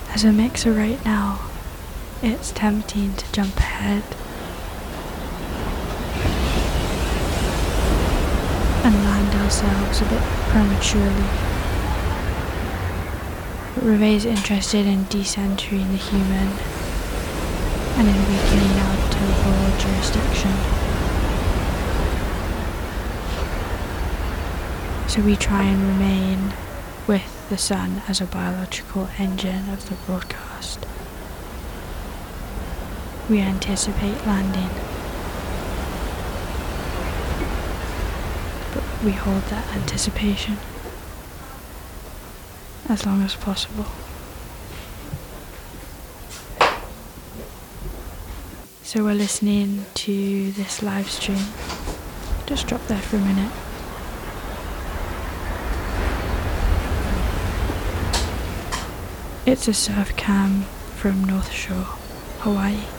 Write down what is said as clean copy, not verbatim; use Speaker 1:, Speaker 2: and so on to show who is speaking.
Speaker 1: As a mixer right now, it's tempting to jump ahead and land ourselves a bit prematurely, but remains interested in decentering the human and in weakening our temporal jurisdiction. So we try and remain with the sun as a biological engine of the broadcast. We anticipate landing, but we hold that anticipation as long as possible. So we're listening to this live stream. Just drop there for a minute. It's a surf cam from North Shore, Hawaii.